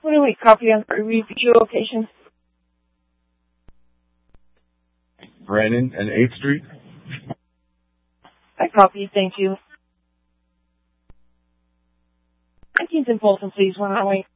What do we copy on the review location? Brandon and 8th Street. I copy, thank you. 19th and Fulton, please, 1 highway.